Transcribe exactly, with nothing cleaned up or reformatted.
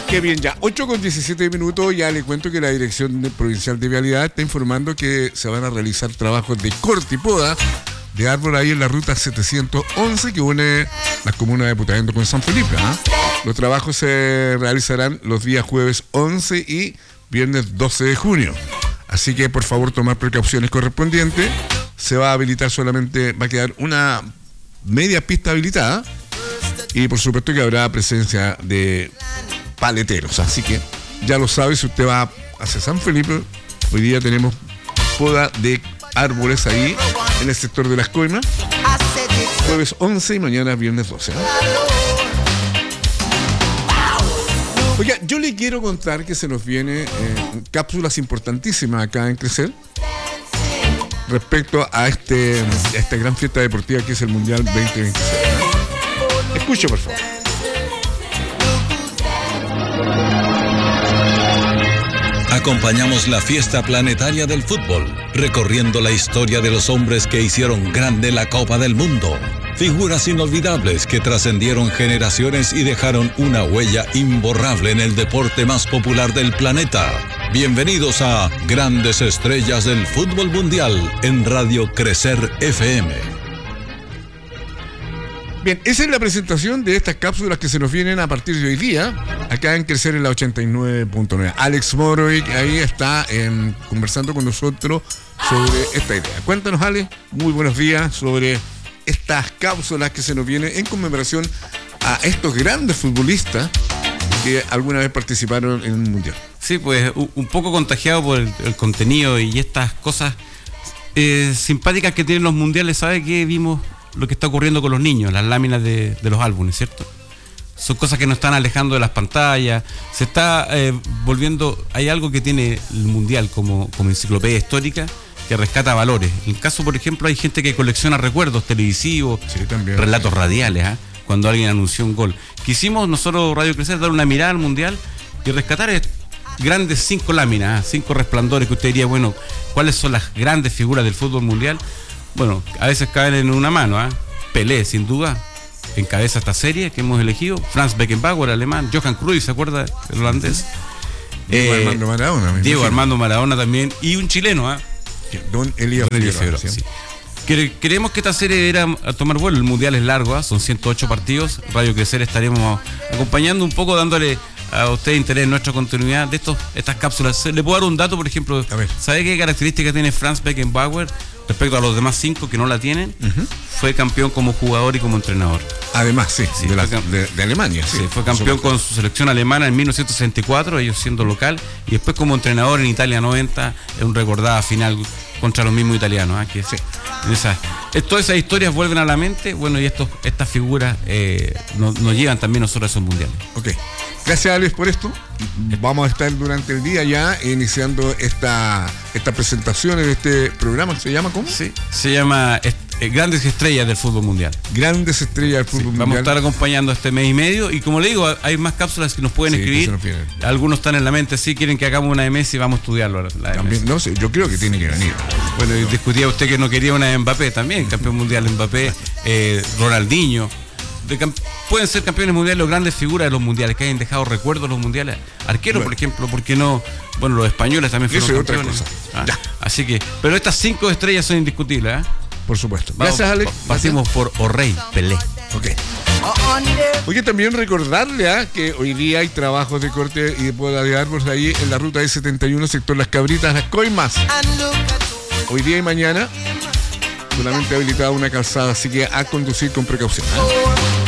Qué bien, ya ocho con diecisiete minutos, ya le cuento que la Dirección Provincial de Vialidad está informando que se van a realizar trabajos de corte y poda de árbol ahí en la ruta setecientos once que une las comunas de Putaendo con San Felipe. ¿eh? Los trabajos se realizarán los días jueves once y viernes doce de junio. Así que por favor tomar precauciones correspondientes. Se va a habilitar solamente, va a quedar una media pista habilitada y por supuesto que habrá presencia de paleteros. Así que ya lo sabe, si usted va hacia San Felipe, hoy día tenemos poda de árboles ahí en el sector de las coimas, jueves once y mañana viernes doce. ¿eh? Oiga, yo le quiero contar que se nos viene eh, cápsulas importantísimas acá en Crecer respecto a, este, a esta gran fiesta deportiva que es el Mundial veinte veintiséis. ¿eh? Escuche, por favor. Acompañamos la fiesta planetaria del fútbol, recorriendo la historia de los hombres que hicieron grande la Copa del Mundo. Figuras inolvidables que trascendieron generaciones y dejaron una huella imborrable en el deporte más popular del planeta. Bienvenidos a Grandes Estrellas del Fútbol Mundial en Radio Crecer F M. Bien, esa es la presentación de estas cápsulas que se nos vienen a partir de hoy día, acá en Crecer en la ochenta y nueve punto nueve. Alex Morovic ahí está eh, conversando con nosotros sobre esta idea. Cuéntanos, Alex, muy buenos días, sobre estas cápsulas que se nos vienen en conmemoración a estos grandes futbolistas que alguna vez participaron en un mundial. Sí, pues un poco contagiado por el, el contenido y estas cosas eh, simpáticas que tienen los mundiales. ¿Sabe qué vimos? Lo que está ocurriendo con los niños, las láminas de, de los álbumes, ¿cierto? Son cosas que nos están alejando de las pantallas, se está eh, volviendo, hay algo que tiene el mundial como, como enciclopedia histórica que rescata valores. En el caso, por ejemplo, hay gente que colecciona recuerdos televisivos, sí, también, relatos radiales, ¿eh? Cuando alguien anunció un gol. Quisimos nosotros, Radio Crecer, dar una mirada al mundial y rescatar grandes cinco láminas, ¿eh? Cinco resplandores que usted diría, bueno, ¿cuáles son las grandes figuras del fútbol mundial? Bueno, a veces caen en una mano, ¿eh? Pelé, sin duda, encabeza esta serie que hemos elegido. Franz Beckenbauer, alemán. Johan Cruyff, ¿se acuerda? El holandés. Diego eh, Armando Maradona. Diego imagino. Armando Maradona también. Y un chileno, ¿eh? Don Elías Figueroa. Sí. Queremos que esta serie era a tomar vuelo. El mundial es largo, ¿eh? Son ciento ocho partidos. Radio Crecer estaremos acompañando un poco, dándole a usted interés en nuestra continuidad de estos, estas cápsulas. Le puedo dar un dato, por ejemplo. ¿Sabe qué característica tiene Franz Beckenbauer respecto a los demás cinco que no la tienen? Uh-huh. Fue campeón como jugador y como entrenador. Además, sí, sí de, la, de, de Alemania. Sí, sí fue campeón con su selección alemana en mil novecientos sesenta y cuatro, ellos siendo local, y después como entrenador en Italia noventa, en una recordada final contra los mismos italianos. ¿eh? Que, sí. Esas, todas esas historias vuelven a la mente, bueno, y estos, estas figuras eh, nos, nos llevan también nosotros a esos mundiales. Ok. Gracias, Alex, por esto. Vamos a estar durante el día ya iniciando esta, esta presentación de este programa. ¿Se llama cómo? Sí, se llama eh, Grandes Estrellas del Fútbol Mundial. Grandes Estrellas del Fútbol sí, Mundial. Vamos a estar acompañando este mes y medio. Y como le digo, hay más cápsulas que nos pueden sí, escribir. Algunos están en la mente. Si sí, quieren que hagamos una de Messi, vamos a estudiarlo. La de también, no sé, yo creo que tiene que venir. Bueno, y discutía usted que no quería una de Mbappé también, campeón mundial de Mbappé, eh, Ronaldinho. De camp- pueden ser campeones mundiales los grandes figuras de los mundiales que hayan dejado recuerdos de los mundiales. Arqueros, bueno, por ejemplo, ¿por qué no? Bueno, los españoles también fueron eso campeones. Es otra cosa. Ah, así que, pero estas cinco estrellas son indiscutibles, ¿eh? Por supuesto. Vamos, gracias, Alex. Partimos por O'Reilly, Pelé. Ok. Oye, también recordarle ¿eh? que hoy día hay trabajos de corte y de poda de árboles ahí en la ruta E setenta y uno, sector Las Cabritas, Las Coimas. Hoy día y mañana solamente habilitada una calzada, así que a conducir con precaución. ¿eh?